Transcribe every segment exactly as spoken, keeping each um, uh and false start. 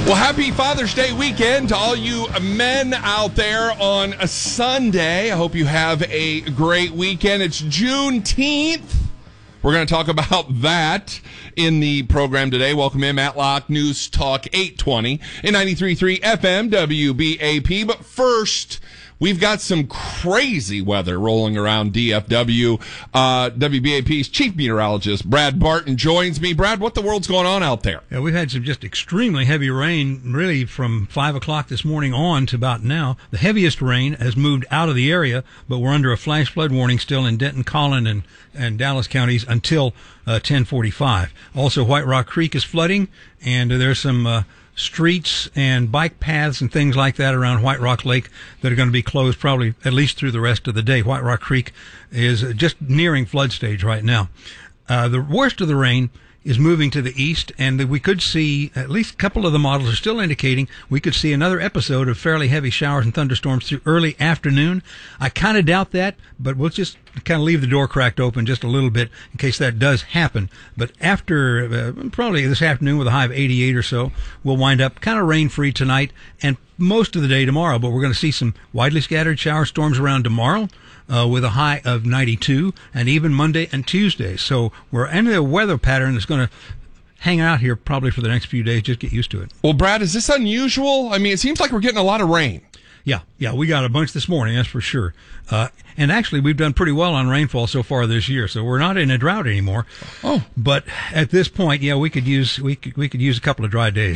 Well, happy Father's Day weekend to all you men out there on a Sunday. I hope you have a great weekend. It's Juneteenth. We're going to talk about that in the program today. Welcome in, Matlock News Talk eight twenty in ninety-three point three F M W B A P. But first, we've got some crazy weather rolling around D F W. Uh, W B A P's chief meteorologist, Brad Barton, joins me. Brad, what the world's going on out there? Yeah, we've had some just extremely heavy rain, really from five o'clock this morning on to about now. The heaviest rain has moved out of the area, but we're under a flash flood warning still in Denton, Collin, and, and Dallas counties until uh, ten forty-five. Also, White Rock Creek is flooding, and uh, there's some... Uh, streets and bike paths and things like that around White Rock Lake that are going to be closed probably at least through the rest of the day. White Rock Creek is just nearing flood stage right now. Uh, the worst of the rain is moving to the east, and we could see, at least a couple of the models are still indicating, we could see another episode of fairly heavy showers and thunderstorms through early afternoon. I kind of doubt that, but we'll just kind of leave the door cracked open just a little bit in case that does happen. But after, uh, probably this afternoon with a high of eighty-eight or so, we'll wind up kind of rain-free tonight and most of the day tomorrow, but we're going to see some widely scattered shower storms around tomorrow. Uh, with a high of ninety-two, and even Monday and Tuesday. So we're in a weather pattern that's going to hang out here probably for the next few days. Just get used to it. Well, Brad, is this unusual? I mean, it seems like we're getting a lot of rain. Yeah, yeah, we got a bunch this morning, that's for sure. Uh, and actually, we've done pretty well on rainfall so far this year, so we're not in a drought anymore. Oh, but at this point, yeah, we could use we could, we could use a couple of dry days.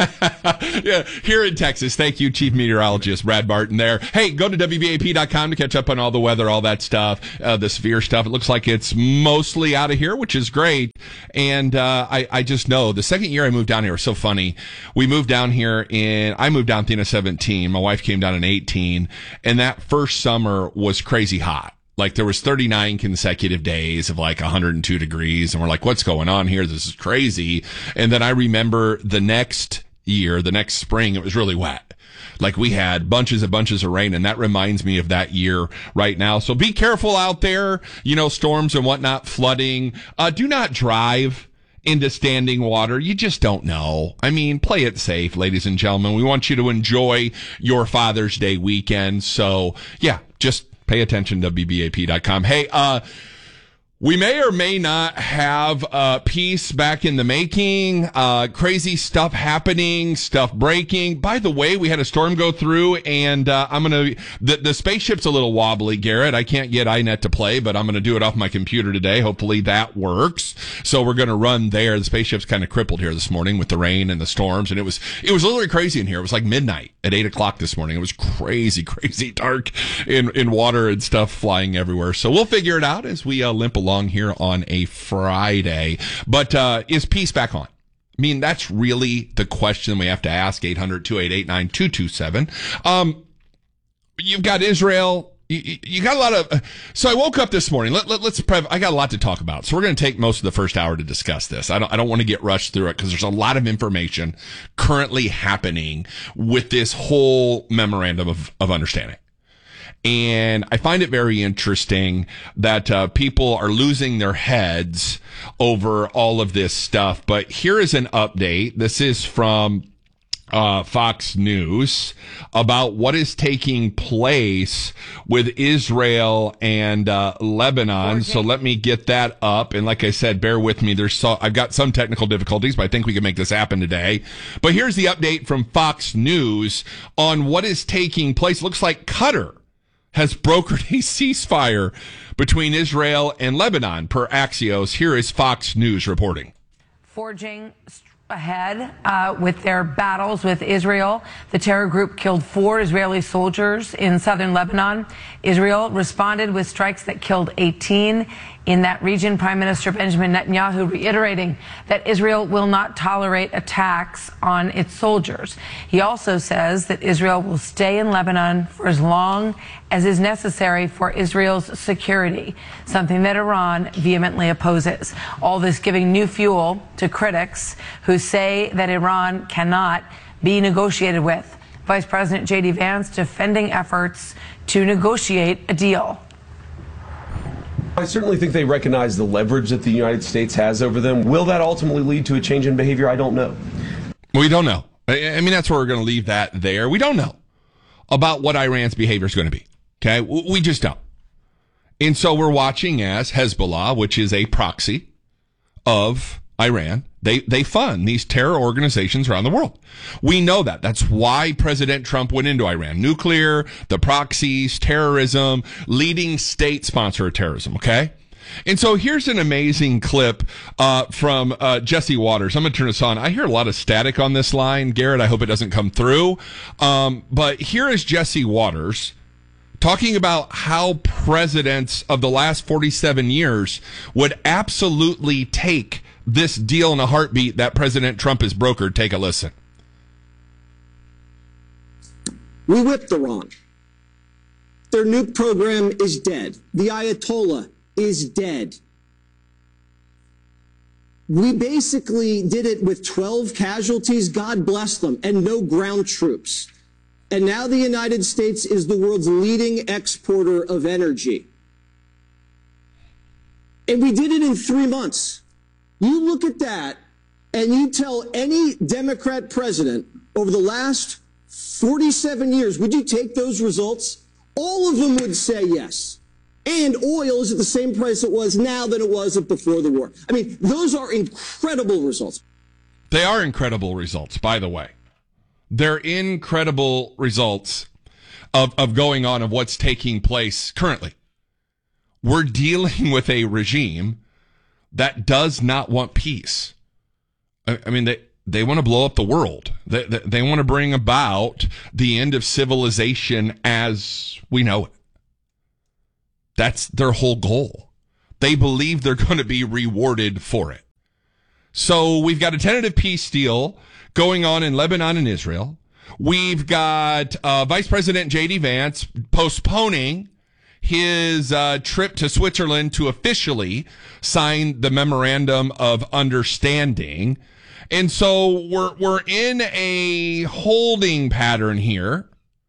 Yeah, here in Texas. Thank you, Chief Meteorologist Brad Barton there. Hey, go to W B A P dot com to catch up on all the weather, all that stuff, uh, the severe stuff. It looks like it's mostly out of here, which is great. And uh, I, I just know the second year I moved down here was so funny. We moved down here in, I moved down at the end of seventeen. My wife came down in eighteen. And that first summer was crazy hot. Like there was thirty-nine consecutive days of like one hundred two degrees. And we're like, what's going on here? This is crazy. And then I remember the next year, the next spring, it was really wet. Like we had bunches and bunches of rain, and that reminds me of that year right now. So be careful out there, you know, storms and whatnot, flooding. Uh, do not drive into standing water. You just don't know. I mean, play it safe, ladies and gentlemen. We want you to enjoy your Father's Day weekend. So yeah, just pay attention to W B A P dot com. Hey, uh, we may or may not have uh, peace back in the making. Uh, crazy stuff happening, stuff breaking. By the way, we had a storm go through, and uh, I'm going to... The, the spaceship's a little wobbly, Garrett. I can't get iNet to play, but I'm going to do it off my computer today. Hopefully that works. So we're going to run there. The spaceship's kind of crippled here this morning with the rain and the storms, and it was it was literally crazy in here. It was like midnight at eight o'clock this morning. It was crazy, crazy dark in, in water and stuff flying everywhere. So we'll figure it out as we uh, limp along here on a Friday. But uh, is peace back on? I mean, that's really the question we have to ask. eight hundred, two eight eight, nine two two seven. Um, you've got Israel. You, you got a lot of... Uh, so I woke up this morning. Let, let, let's... Prev, I got a lot to talk about. So we're going to take most of the first hour to discuss this. I don't, I don't want to get rushed through it because there's a lot of information currently happening with this whole memorandum of, of understanding. And I find it very interesting that uh, people are losing their heads over all of this stuff. But here is an update. This is from uh, Fox News about what is taking place with Israel and uh, Lebanon. So let me get that up. And like I said, bear with me. There's so, I've got some technical difficulties, but I think we can make this happen today. But here's the update from Fox News on what is taking place. Looks like Qatar has brokered a ceasefire between Israel and Lebanon, per Axios. Here is Fox News reporting. Forging ahead uh, with their battles with Israel. The terror group killed four Israeli soldiers in southern Lebanon. Israel responded with strikes that killed eighteen in that region. Prime Minister Benjamin Netanyahu reiterating that Israel will not tolerate attacks on its soldiers. He also says that Israel will stay in Lebanon for as long as is necessary for Israel's security, something that Iran vehemently opposes. All this giving new fuel to critics who say that Iran cannot be negotiated with. Vice President J D Vance defending efforts to negotiate a deal. I certainly think they recognize the leverage that the United States has over them. Will that ultimately lead to a change in behavior? I don't know. We don't know. I, I mean, that's where we're going to leave that there. We don't know about what Iran's behavior is going to be. Okay. We just don't. And so we're watching as Hezbollah, which is a proxy of Iran, they, they fund these terror organizations around the world. We know that. That's why President Trump went into Iran. Nuclear, the proxies, terrorism, leading state sponsor of terrorism. Okay. And so here's an amazing clip uh, from uh, Jesse Waters. I'm going to turn this on. I hear a lot of static on this line. Garrett, I hope it doesn't come through. Um, but here is Jesse Waters talking about how presidents of the last forty-seven years would absolutely take this deal in a heartbeat that President Trump has brokered. Take a listen. We whipped Iran. Their nuke program is dead. The Ayatollah is dead. We basically did it with twelve casualties, God bless them, and no ground troops. And now the United States is the world's leading exporter of energy. And we did it in three months. You look at that and you tell any Democrat president over the last forty-seven years, would you take those results? All of them would say yes. And oil is at the same price it was now than it was before the war. I mean, those are incredible results. They are incredible results, by the way. They're incredible results of, of going on, of what's taking place currently. We're dealing with a regime that does not want peace. I, I mean, they, they want to blow up the world. They, they, they want to bring about the end of civilization as we know it. That's their whole goal. They believe they're going to be rewarded for it. So we've got a tentative peace deal going on in Lebanon and Israel. We've got uh, Vice President J D Vance postponing his uh, trip to Switzerland to officially sign the memorandum of understanding. And so we're we're in a holding pattern here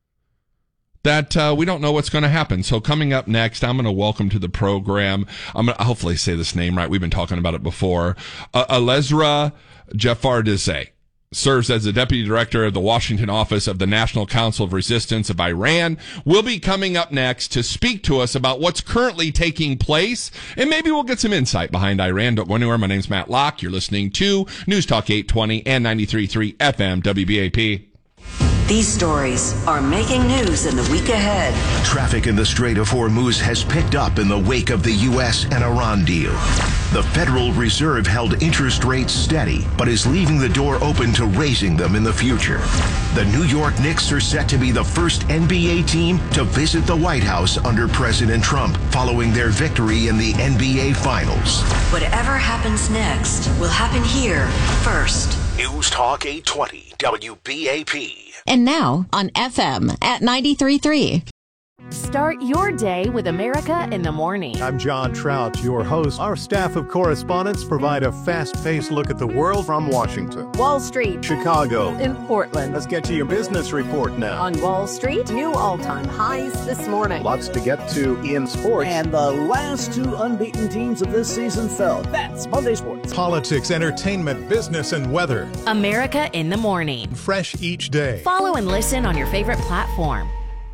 that uh, we don't know what's going to happen. So coming up next, I'm going to welcome to the program, I'm going to hopefully say this name right. We've been talking about it before. Uh, Alezra Jafardizadeh serves as the deputy director of the Washington office of the National Council of Resistance of Iran. Will be coming up next to speak to us about what's currently taking place, and maybe we'll get some insight behind Iran. Don't go anywhere. My name's Matt Locke. You're listening to News Talk eight twenty and ninety-three point three F M W B A P. These stories are making news in the week ahead. Traffic in the Strait of Hormuz has picked up in the wake of the U S and Iran deal. The Federal Reserve held interest rates steady, but is leaving the door open to raising them in the future. The New York Knicks are set to be the first N B A team to visit the White House under President Trump, following their victory in the N B A Finals. Whatever happens next will happen here first. News Talk eight twenty W B A P. And now on F M at ninety-three point three. Start your day with America in the Morning. I'm John Trout, your host. Our staff of correspondents provide a fast-paced look at the world from Washington, Wall Street, Chicago, and Portland. Let's get to your business report now. On Wall Street, new all-time highs this morning. Lots to get to in sports. And the last two unbeaten teams of this season fell. That's Monday Sports. Politics, entertainment, business, and weather. America in the Morning. Fresh each day. Follow and listen on your favorite platform.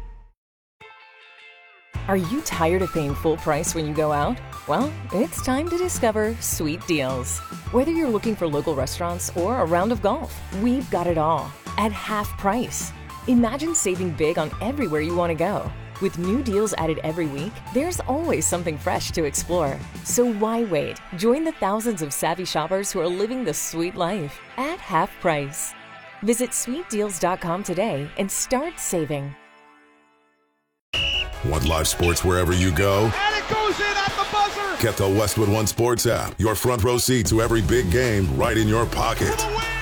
Are you tired of paying full price when you go out? Well, it's time to discover Sweet Deals. Whether you're looking for local restaurants or a round of golf, we've got it all at half price. Imagine saving big on everywhere you want to go. With new deals added every week, there's always something fresh to explore. So why wait? Join the thousands of savvy shoppers who are living the sweet life at half price. Visit sweet deals dot com today and start saving. Want live sports wherever you go? And it goes in at the buzzer! Get the Westwood One Sports app. Your front row seat to every big game right in your pocket.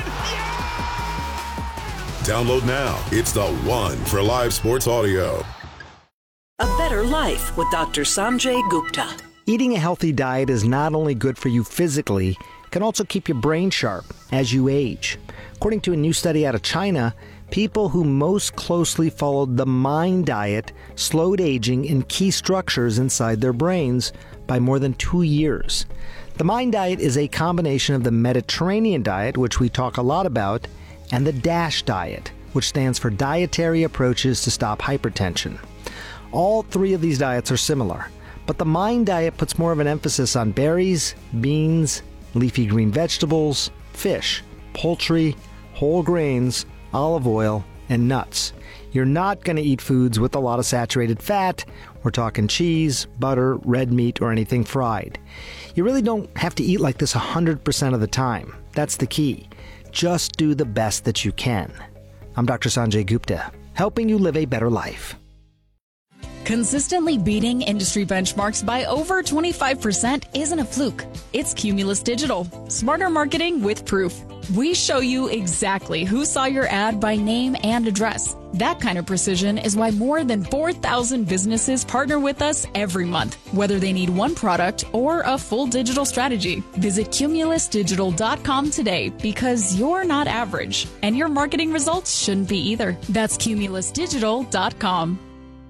Download now. It's the one for live sports audio. A better life with Doctor Sanjay Gupta. Eating a healthy diet is not only good for you physically, it can also keep your brain sharp as you age. According to a new study out of China, people who most closely followed the MIND diet slowed aging in key structures inside their brains by more than two years. The MIND diet is a combination of the Mediterranean diet, which we talk a lot about, and the DASH diet, which stands for Dietary Approaches to Stop Hypertension. All three of these diets are similar, but the MIND diet puts more of an emphasis on berries, beans, leafy green vegetables, fish, poultry, whole grains, olive oil, and nuts. You're not going to eat foods with a lot of saturated fat. We're talking cheese, butter, red meat, or anything fried. You really don't have to eat like this one hundred percent of the time. That's the key. Just do the best that you can. I'm Doctor Sanjay Gupta, helping you live a better life. Consistently beating industry benchmarks by over twenty-five percent isn't a fluke. It's Cumulus Digital. Smarter marketing with proof. We show you exactly who saw your ad by name and address. That kind of precision is why more than four thousand businesses partner with us every month, whether they need one product or a full digital strategy. Visit cumulus digital dot com today because you're not average, and your marketing results shouldn't be either. That's cumulus digital dot com.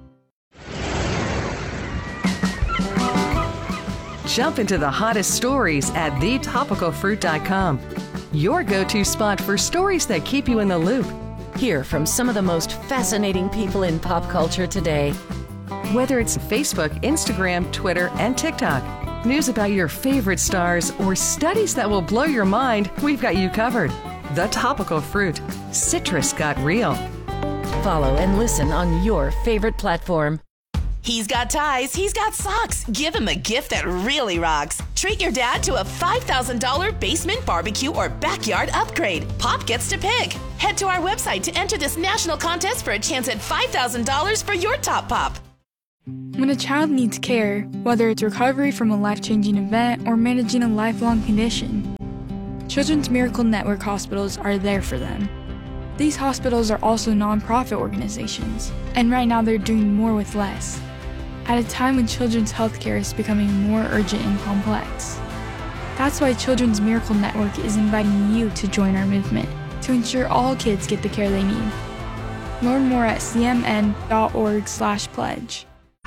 Jump into the hottest stories at the topical fruit dot com. Your go-to spot for stories that keep you in the loop. Hear from some of the most fascinating people in pop culture today. Whether it's Facebook, Instagram, Twitter, and TikTok, news about your favorite stars, or studies that will blow your mind, we've got you covered. The Topical Fruit. Citrus got real. Follow and listen on your favorite platform. He's got ties, he's got socks. Give him a gift that really rocks. Treat your dad to a five thousand dollars basement barbecue or backyard upgrade. Pop gets to pick. Head to our website to enter this national contest for a chance at five thousand dollars for your top pop. When a child needs care, whether it's recovery from a life-changing event or managing a lifelong condition, Children's Miracle Network hospitals are there for them. These hospitals are also nonprofit organizations, and right now they're doing more with less. At a time when children's healthcare is becoming more urgent and complex. That's why Children's Miracle Network is inviting you to join our movement to ensure all kids get the care they need. Learn more at c m n dot org slash pledge.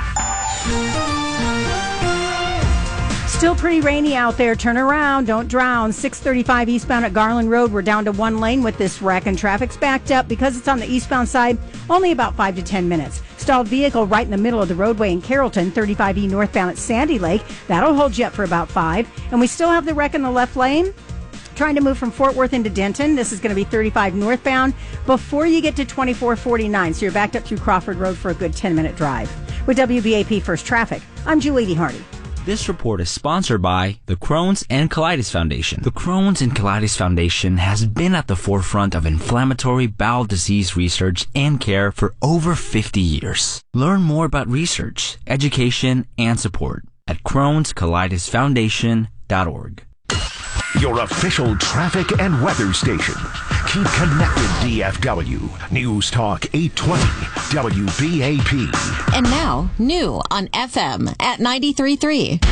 Still pretty rainy out there. Turn around. Don't drown. six thirty-five eastbound at Garland Road. We're down to one lane with this wreck, and traffic's backed up because it's on the eastbound side. Only about five to ten minutes. Stalled vehicle right in the middle of the roadway in Carrollton. thirty-five E northbound at Sandy Lake. That'll hold you up for about five. And we still have the wreck in the left lane. Trying to move from Fort Worth into Denton. This is going to be thirty-five northbound before you get to twenty-four forty-nine. So you're backed up through Crawford Road for a good ten-minute drive. With W B A P First Traffic, I'm Julie Hardy. This report is sponsored by the Crohn's and Colitis Foundation. The Crohn's and Colitis Foundation has been at the forefront of inflammatory bowel disease research and care for over fifty years. Learn more about research, education, and support at crohns colitis foundation dot org. Your official traffic and weather station. Keep connected, D F W. News Talk eight twenty W B A P. And now, new on F M at ninety-three point three.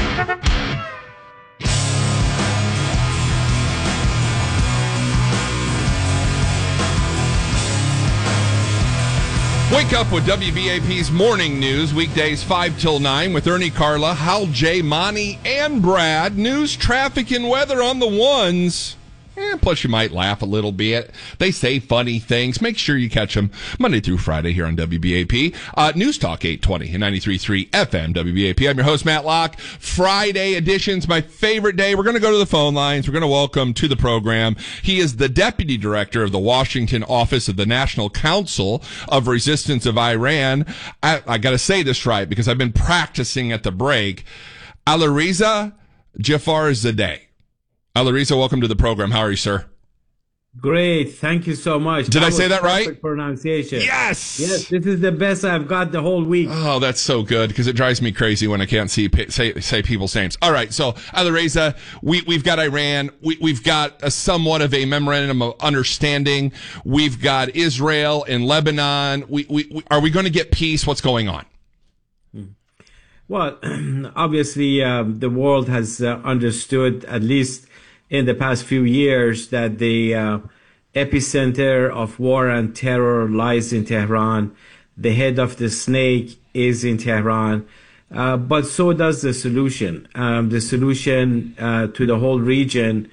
Wake up with W B A P's morning news, weekdays five till nine with Ernie, Carla, Hal, Jay, Monty, and Brad. News, traffic, and weather on the ones. Eh, plus, you might laugh a little bit. They say funny things. Make sure you catch them Monday through Friday here on W B A P. Uh, News Talk eight twenty and ninety-three point three F M W B A P. I'm your host, Matt Locke. Friday edition's my favorite day. We're going to go to the phone lines. We're going to welcome to the program. He is the Deputy Director of the Washington Office of the National Council of Resistance of Iran. I, I got to say this right because I've been practicing at the break. Alireza Jafarzadeh. Alireza, welcome to the program. How are you, sir? Great. Thank you so much. Did that I say that right? Pronunciation. Yes. Yes, this is the best I've got the whole week. Oh, that's so good because it drives me crazy when I can't see say say people's names. All right, so Alireza, we we've got Iran. We we've got a somewhat of a memorandum of understanding. We've got Israel and Lebanon. We we, we are we going to get peace? What's going on? Well, obviously, uh, the world has uh, understood, at least in the past few years, that the uh, epicenter of war and terror lies in Tehran. The head of the snake is in Tehran. Uh, but so does the solution. Um, the solution uh, to the whole region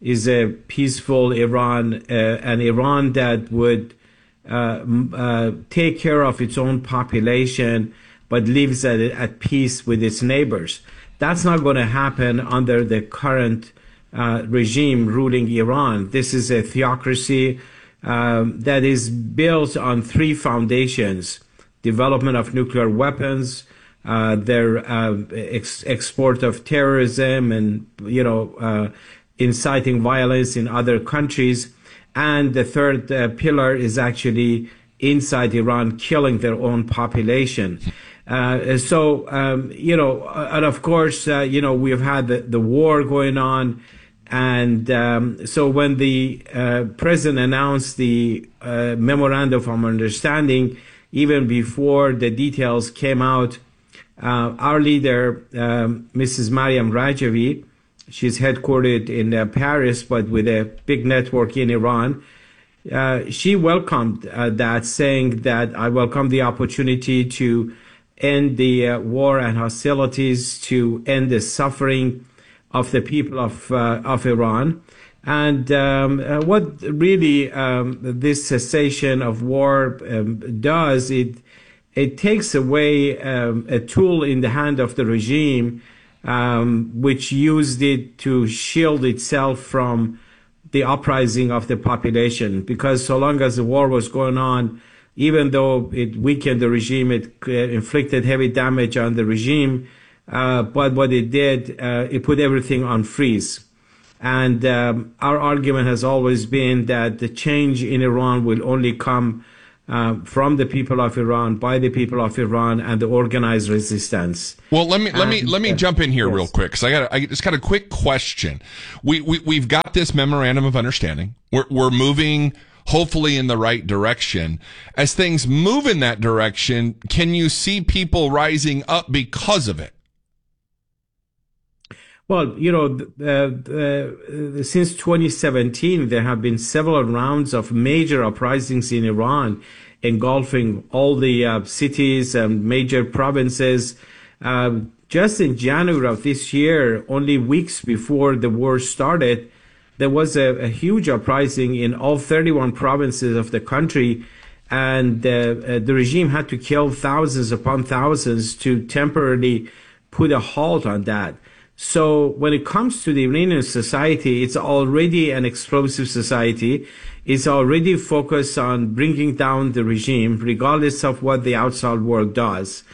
is a peaceful Iran, uh, an Iran that would uh, uh, take care of its own population, but lives at, at peace with its neighbors. That's not going to happen under the current uh, regime ruling Iran. This is a theocracy um, that is built on three foundations: development of nuclear weapons, uh, their uh, ex- export of terrorism, and you know, uh, inciting violence in other countries. And the third uh, pillar is actually inside Iran, killing their own population. Uh, so, um, you know, and of course, uh, you know, we've had the, the war going on. And um, so when the uh, president announced the uh, memorandum of understanding, even before the details came out, uh, our leader, um, Missus Mariam Rajavi, she's headquartered in uh, Paris, but with a big network in Iran, uh, she welcomed uh, that, saying that I welcome the opportunity to end the uh, war and hostilities, to end the suffering of the people of uh, of Iran. And um, uh, what really um, this cessation of war um, does, it it takes away um, a tool in the hand of the regime, um, which used it to shield itself from the uprising of the population. Because so long as the war was going on, even though it weakened the regime, it uh, inflicted heavy damage on the regime. Uh, but what it did, uh, it put everything on freeze. And um, our argument has always been that the change in Iran will only come uh, from the people of Iran, by the people of Iran, and the organized resistance. Well, let me let and, me let me uh, jump in here yes. real quick, because I got I just got a quick question. We we we've got this memorandum of understanding. We're we're moving, hopefully, in the right direction. As things move in that direction, can you see people rising up because of it? Well, you know, uh, uh, since twenty seventeen, there have been several rounds of major uprisings in Iran, engulfing all the uh, cities and major provinces. Uh, just in January of this year, only weeks before the war started, there was a, a huge uprising in all thirty-one provinces of the country, and uh, uh, the regime had to kill thousands upon thousands to temporarily put a halt on that. So when it comes to the Iranian society, it's already an explosive society. It's already focused on bringing down the regime, regardless of what the outside world does.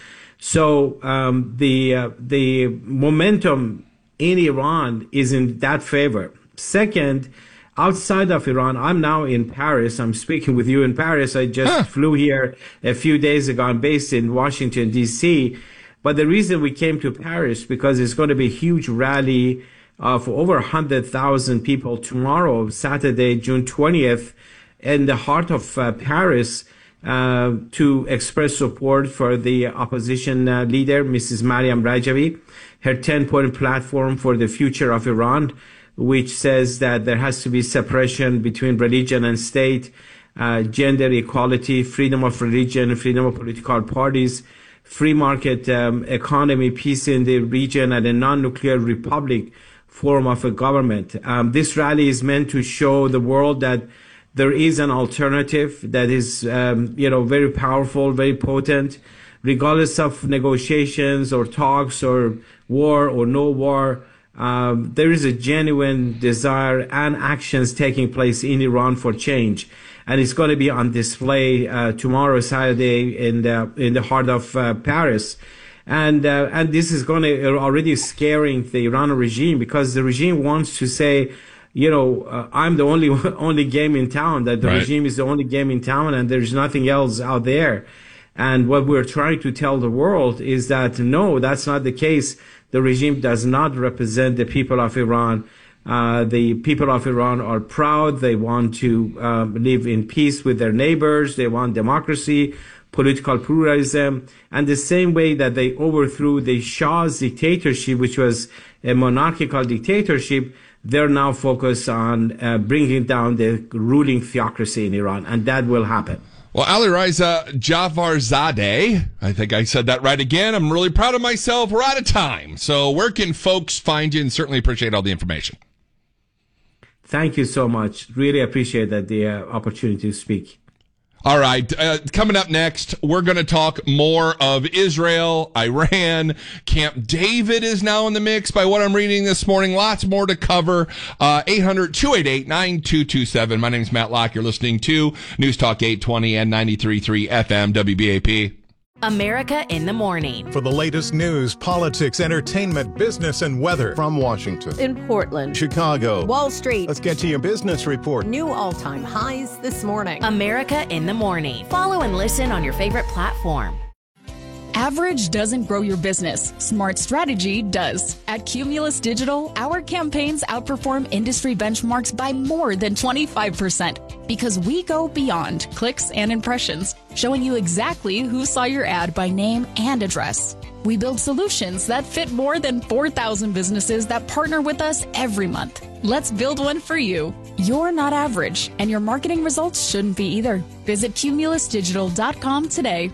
So um, the uh, the momentum in Iran is in that favor. Second, outside of Iran, I'm now in Paris. I'm speaking with you in Paris. I just huh. flew here a few days ago. I'm based in Washington, D C, but the reason we came to Paris, because it's going to be a huge rally of over one hundred thousand people tomorrow, Saturday, June twentieth, in the heart of uh, Paris, uh, to express support for the opposition uh, leader, Missus Mariam Rajavi, her ten-point platform for the future of Iran, which says that there has to be separation between religion and state, uh, gender equality, freedom of religion, freedom of political parties, free market um, economy, peace in the region, and a non-nuclear republic form of a government. Um, this rally is meant to show the world that there is an alternative that is, um, you know, very powerful, very potent, regardless of negotiations or talks or war or no war. Um, there is a genuine desire and actions taking place in Iran for change. And it's going to be on display uh, tomorrow, Saturday, in the in the heart of uh, Paris, and uh, and this is going to already scaring the Iranian regime, because the regime wants to say, you know, uh, I'm the only only game in town. That the right. regime is the only game in town, and there's nothing else out there. And what we're trying to tell the world is that no, that's not the case. The regime does not represent the people of Iran. Uh, the people of Iran are proud. They want to uh, live in peace with their neighbors. They want democracy, political pluralism. And the same way that they overthrew the Shah's dictatorship, which was a monarchical dictatorship, they're now focused on uh, bringing down the ruling theocracy in Iran. And that will happen. Well, Ali Reza Jafarzadeh, I think I said that right again. I'm really proud of myself. We're out of time. So where can folks find you? And certainly appreciate all the information. thank you so much. Really appreciate that the uh, opportunity to speak. All right. Uh, coming up next, we're going to talk more of Israel, Iran. Camp David is now in the mix by what I'm reading this morning. Lots more to cover. Uh, eight hundred, two eight eight, nine two two seven. My name's Matt Locke. You're listening to News Talk eight twenty and ninety-three point three F M W B A P. America in the Morning. For the latest news, politics, entertainment, business, and weather. From Washington, in Portland, Chicago, Wall Street. Let's get to your business report. New all-time highs this morning. America in the Morning. Follow and listen on your favorite platform. Average doesn't grow your business. Smart strategy does. At Cumulus Digital, our campaigns outperform industry benchmarks by more than twenty-five percent because we go beyond clicks and impressions, showing you exactly who saw your ad by name and address. We build solutions that fit more than four thousand businesses that partner with us every month. Let's build one for you. You're not average, and your marketing results shouldn't be either. Visit cumulus digital dot com today.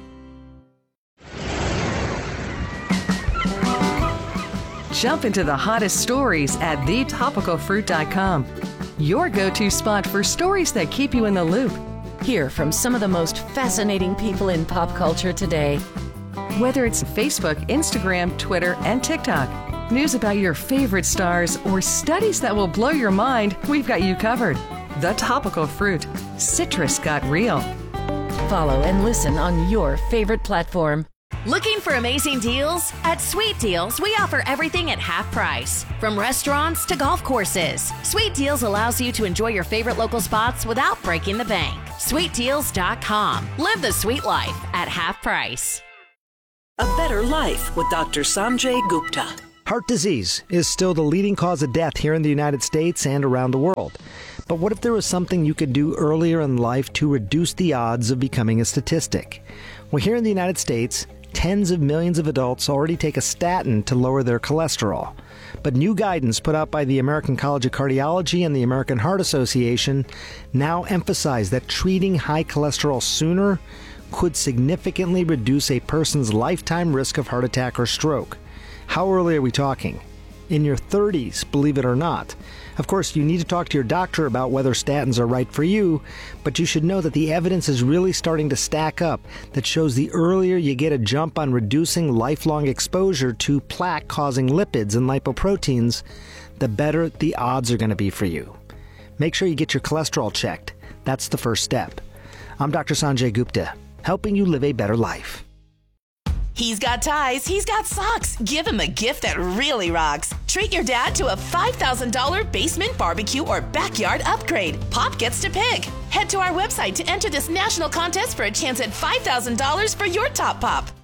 Jump into the hottest stories at the topical fruit dot com. Your go-to spot for stories that keep you in the loop. Hear from some of the most fascinating people in pop culture today. Whether it's Facebook, Instagram, Twitter, and TikTok, news about your favorite stars, or studies that will blow your mind, we've got you covered. The Topical Fruit. Citrus got real. Follow and listen on your favorite platform. Looking for amazing deals? At Sweet Deals, we offer everything at half price. From restaurants to golf courses, Sweet Deals allows you to enjoy your favorite local spots without breaking the bank. sweet deals dot com. Live the sweet life at half price. A Better Life with Doctor Sanjay Gupta. Heart disease is still the leading cause of death here in the United States and around the world. But what if there was something you could do earlier in life to reduce the odds of becoming a statistic? Well, here in the United States, tens of millions of adults already take a statin to lower their cholesterol. But new guidance put out by the American College of Cardiology and the American Heart Association now emphasize that treating high cholesterol sooner could significantly reduce a person's lifetime risk of heart attack or stroke. How early are we talking? In your thirties, believe it or not. Of course, you need to talk to your doctor about whether statins are right for you, but you should know that the evidence is really starting to stack up that shows the earlier you get a jump on reducing lifelong exposure to plaque-causing lipids and lipoproteins, the better the odds are going to be for you. Make sure you get your cholesterol checked. That's the first step. I'm Doctor Sanjay Gupta, helping you live a better life. He's got ties, he's got socks. Give him a gift that really rocks. Treat your dad to a five thousand dollars basement barbecue or backyard upgrade. Pop gets to pick. Head to our website to enter this national contest for a chance at five thousand dollars for your top pop.